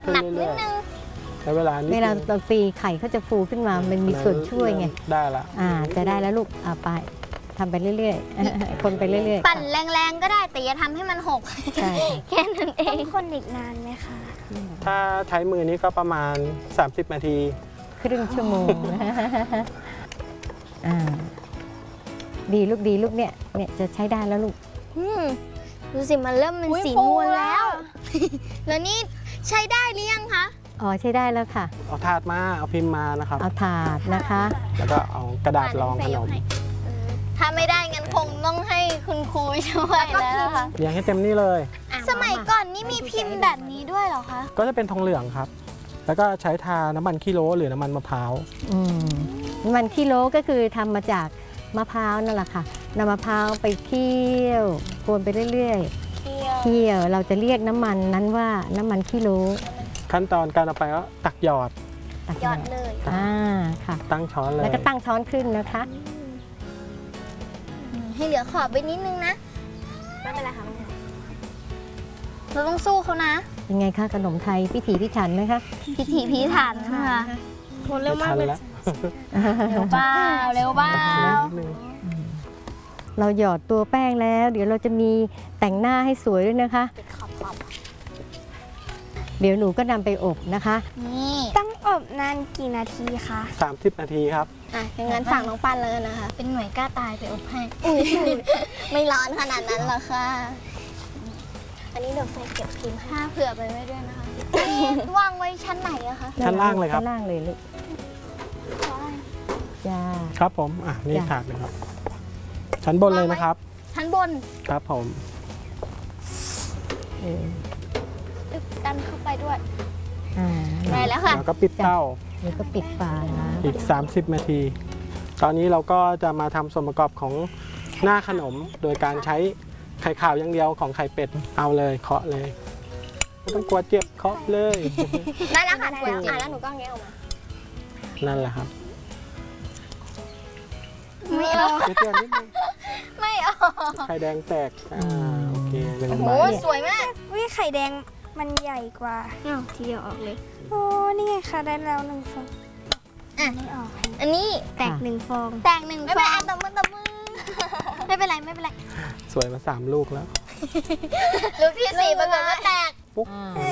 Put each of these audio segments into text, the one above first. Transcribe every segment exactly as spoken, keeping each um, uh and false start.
หนักนิดนึงใช้เวลาเวลาเราตีไข่เขาจะฟูขึ้นมามันมีส่วนช่วยไงได้ละอ่าจะได้แล้วลูกเอาไปทำไปเรื่อยๆคนไปเรื่อยๆปั่นแรงๆก็ได้แต่อย่าทำให้มันหกใช่แค่นั้นเองต้องคนอีกนานไหมคะถ้าใช้มือนี้ก็ประมาณสามสิบนาทีครึ่งชั่วโมงอ่าดีลูกดีลูกเนี่ยเนี่ยจะใช้ได้แล้วลูกดูสิมันเริ่มเป็นสีนวลแล้วแล้วนี่ใช้ได้หรือยังคะอ๋อใช้ได้แล้วค่ะเอาถาดมาเอาพิมพ์มานะครับเอาถาดนะคะแล้วก็เอากระดาษรองขนมถ้าไม่ได้งั้นคงต้องให้คุณครูช่วยแล้วค่ะเรียงให้เต็มนี่เลยสมัยก่อนนี่มีพิมพ์แบบนี้ด้วยเหรอคะก็จะเป็นทองเหลืองครับแล้วก็ใช้ทาน้ำมันขี้โลหรือน้ำมันมะพร้าวน้ำมันขี้โลก็คือทำมาจากมะพร้าวนั่นแหละค่ะนำมะพร้าวไปเคี่ยวกวนไปเรื่อยๆเคี่ยวเราจะเรียกน้ำมันนั้นว่าน้ำมันขี้โลขั้นตอนการเอาไปก็ตักหยอดหยอดเลยอ่าค่ะตั้งช้อนเลยแล้วก็ตั้งช้อนขึ้นนะคะให้เหลือขอบไปนิดนึงนะไม่เป็นไรค่ะเราต้องสู้เขานะยังไงคะขนมไทยพิถีพิถันไหมคะพิถีพิถันค่ะคนเร็วมากเลยเร็วเปล่าเร็วเปล่าเราหยอดตัวแป้งแล้วเดี๋ยวเราจะมีแต่งหน้าให้สวยด้วยนะคะเดี๋ยวหนูก็นำไปอบนะคะนี่ต้องอบนานกี่นาทีคะสามสิบนาทีครับอ่ะอย่างนั้นฝากน้องปั้นเลยนะคะเป็นหน่วยกล้าตายไปอบให้ไม่ร้อนขนาดนั้นหรอกค่ะอันนี้เดี๋ยวใส่เก็บพิมพ์ให้เผื่อไปไว้ด้วยนะคะวางไว้ชั้นไหนอะคะชั้นล่างเลยครับชั้นล่างเลยลูกจ้าครับผมอ่ะนี่ถาดเลยครับชั้นบนเลยนะครับชั้นบนครับผมดันเข้าไปด้วยได้แล้วค่ะแล้วก็ปิดเตาแล้วก็ปิดฝาอีกสามสิบนาทีตอนนี้เราก็จะมาทำส่วนประกอบของหน้าขนมโดยการใช้ไข่ขาวอย่างเดียวของไข่เป็ดเอาเลยเคาะเลยไม่ต้องกลัวเจ็บเคาะเลยได้แล้วค่ะกลัวอ่ะแล้วหนูก็แงะออกมานั่นแหละครับไม่เอาเตือนนิดนึงไม่เอาไข่แดงแตกอ่าโอเคหนึ่งใบโอ้สวยมากวิไข่แดงมันใหญ่กว่าอ้าวทีเดียวออกเลยโอ้นี่ไงค่ะได้แล้วหนึ่งฟองอ่ะไม่ออกอันนี้แตกหนึ่งฟองแตกหนึ่งฟองไม่เป็นไรตบมือตบมือไม่เป็นไรไม่เป็นไรสวยมาสามลูกแล้วลูกที่สี่ปรากฏว่าแตกปุ๊บ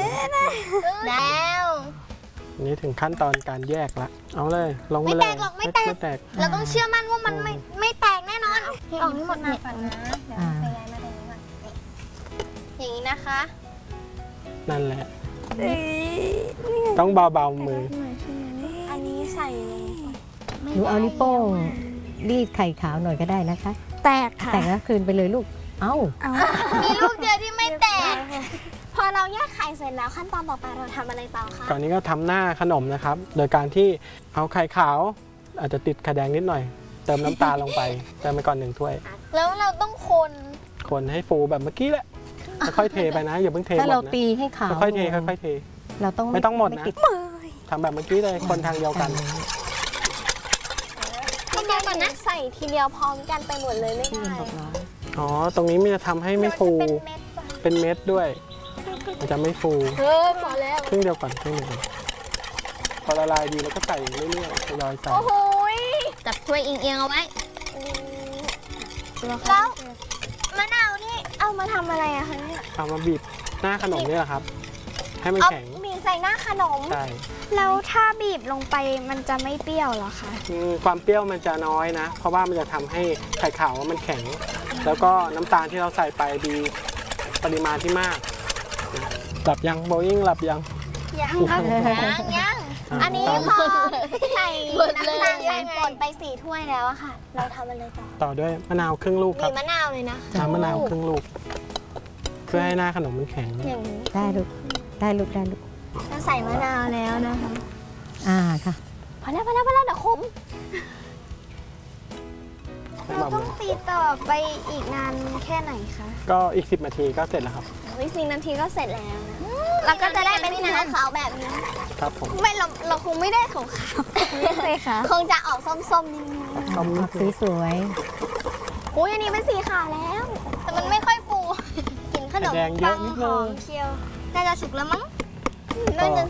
แล้วนี่ถึงขั้นตอนการแยกละเอาเลยลงไปเลยไม่แตกหรอกไม่แตกเราต้องเชื่อมั่นว่ามันไม่ไม่แตกแน่นอนให้ออกนี่หมดนะก่อนนะเดี๋ยวไปย้ายมาตรงนี้ก่อนอย่างนี้นะคะนั่นแหละต้องเบาๆมืออันนี้ใส่หนูเอานิ้วโป้งรีดไข่ขาวหน่อยก็ได้นะคะแตกค่ะแตกแล้วคืนไปเลยลูกเอ้ามีลูกเดียวที่ไม่แตกพอเราแยกไข่เสร็จแล้วขั้นตอนต่อไปเราทำอะไรต่อคะก่อนนี้ก็ทำหน้าขนมนะครับโดยการที่เอาไข่ขาวอาจจะติดไข่แดงนิดหน่อยเติมน้ำตาลลงไปเติมไปก่อนหนึ่งถ้วยแล้วเราต้องคนคนให้ฟูแบบเมื่อกี้แหละค่อยๆเทไปนะอย่าเพิ่งเทหมดนะถ้าเราตีให้ขาวค่อยๆเทค่อยๆเทเราต้องไม่ต้องหมดนะทำแบบเมื่อกี้เลยคนทางเดียวกันทีเดียวก่อนนะใส่ทีเดียวพร้อมกันไปหมดเลยไม่ได้อ๋อตรงนี้มันจะทำให้ไม่ฟูเป็นเม็ดด้วยมันจะไม่ฟูเออพอแล้วครึ่งเดียวก่อนครึ่งเดียวพอละลายดีแล้วก็ใส่เรื่อยๆทยอยใส่โอ้โหจับถ้วยเอียงๆเอาไว้แล้วมะนาวนี่เอามาทำอะไรอะคะเนี่ยเอามาบีบหน้าขนมนี่แหละครับให้มันแข็งบีบใส่หน้าขนมใช่แล้วถ้าบีบลงไปมันจะไม่เปรี้ยวหรอคะความเปรี้ยวมันจะน้อยนะเพราะว่ามันจะทำให้ไข่ขาวมันแข็งแล้วก็น้ำตาลที่เราใส่ไปดีปริมาณที่มากหลับยังโบยิ่งหลับยังยังยังยังอันนี้พอใส่น้ำตาลใส่ป่นไปสี่ถ้วยแล้วอะค่ะเราทำอะไรต่อต่อด้วยมะนาวครึ่งลูกครับมีมะนาวเลยนะน้ำมะนาวครึ่งลูกเพื่อให้หน้าขนมมันแข็งได้ลูกได้ลูกได้ลูกเราใส่มะนาวแล้วนะคะอ่าค่ะพอแล้วพอแล้วพอแล้วเดี๋ยวขมเราต้องตีต่อไปอีกนานแค่ไหนคะก็อีกสิบนาทีก็เสร็จแล้วครับอีกสิบนาทีก็เสร็จแล้วนะเราก็จะได้เป็นสีขาวแบบนี้ครับผมไม่เราเราคงไม่ได้ขาวขาวเลยค่ะคงจะออกส้มๆนิดนึงส้มสีสวยโอ้ยอันนี้เป็นสีขาวแล้วแต่มันไม่ค่อยฟูกินขนมปังหอมเชียวน่าจะสุกแล้วมั้งน่าจะ